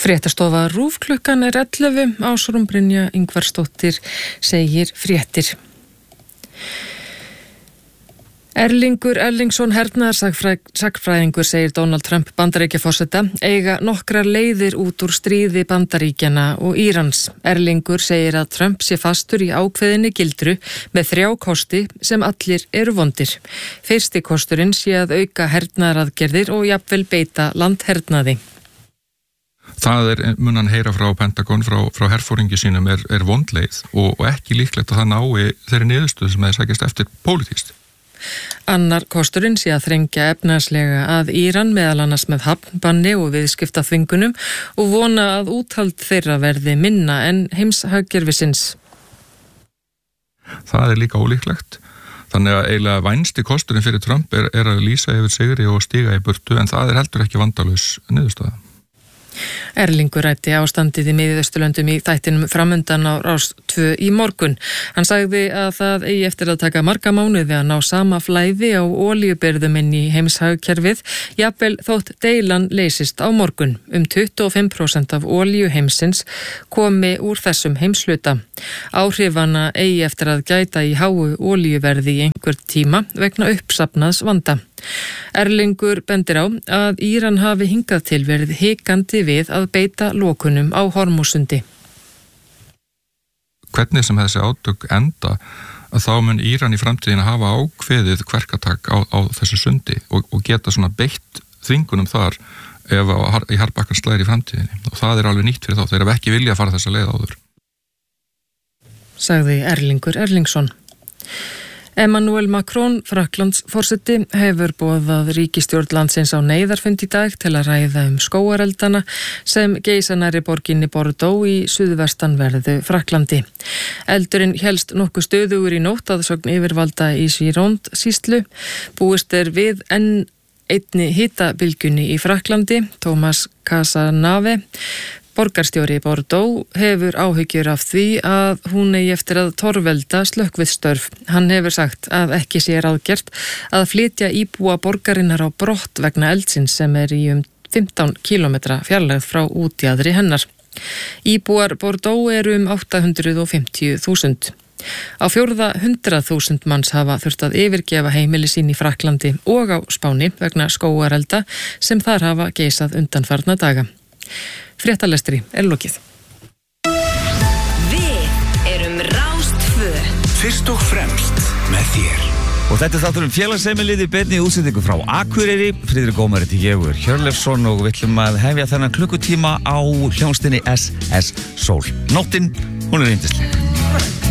Fréttastofa RÚV klukkan 11, Ásrún Brynja Ingvarsdóttir segir fréttir. Erlingur Erlingsson hernaðarsagfræðingur segir Donald Trump Bandaríkjaforseta eiga nokkrar leiðir út úr stríði Bandaríkjanna og Írans. Erlingur segir að Trump sé fastur í ákveðinni gildru með 3 kosti sem allir eru vondir. Fyrsti kosturinn sé að auka hernaðaraðgerðir og jafnvel beita landhernaði. Það mun hann heyra frá Pentagon, frá herforingi sínum er vondleið og ekki líklegt að það nái þeirri niðurstöðu sem þeir sækjast eftir pólitískt. Annar kosturinn sé að þrengja efnahagslega að Íran meðal annars með hafnbanni og viðskiptaþvingunum og vona að úthald þeirra verði minna en heimshagkerfisins. Það líka ólíklegt. Þannig að eiginlega vænsti kosturinn fyrir Trump er að lýsa yfir sigri og stíga í burtu en það heldur ekki vandalaus niðurstaða. Erlingur ræddi ástandið í Miðausturlöndum í þættinum framundan á Rás 2 í morgun. Hann sagði að það eigi eftir að taka marga mánuði að ná sama flæði á olíubirgðum inn í heimshagkerfið, jafnvel þótt deilan leysist á morgun. 25% af olíu heimsins komi úr þessum heimshluta. Áhrifana eigi eftir að gæta í háu olíuverði í einhver tíma vegna uppsafnaðs vanda. Erlingur bendir á að Íran hafi hingað til verið hikandi við að beita lokunum á Hormúsundi. Hvernig sem þessi átök enda, að þá mun Íran í framtíðina hafa ákveðið kverkatak á þessu sundi og geta svona beitt þvingunum þar ef í harðbakkan slæðir í framtíðinni. Og það alveg nýtt fyrir þá, þeir hafa ekki vilja að fara þessa leið áður. Sagði Erlingur Erlingsson. Emmanuel Macron, Frakklandsforseti, hefur boðað ríkisstjórn landsins á neyðarfund í dag til að ræða skógareldana sem geisa nærri borginni Bordeaux í suðvestanverðu Frakklandi. Eldurinn hélst nokkuð stöðugur í nótt að sögn yfirvalda í Gironde sýslu. Búist við enn einni hitabylgjunni í Frakklandi. Thomas Casanave, borgarstjóri Bordeaux, hefur áhyggjur af því að hún eigi eftir að torvelda slökkviðstörf. Hann hefur sagt að ekki sé ráðgert að flytja íbúa borgarinnar á brott vegna eldsins sem í 15 kilometra fjarlægð frá útjaðri hennar. Íbúar Bordeaux eru 850.000. Á 400.000 manns hafa þurft að yfirgefa heimili sín í Frakklandi og á Spáni vegna skógarelda sem þar hafa geisað undanfarna daga. Fréttalestri lokið. Við erum Rás 2. Fyrst og fremst með þér. Og þetta þáttur félagsheimilið í beinni útsendingu frá Akureyri. Friðrik Ómar Hjörleifur Hjörleifsson og við ætlum að hefja þennan klukkutíma á hljómsveitinni SS Soul. Nóttin, hún yndisleg.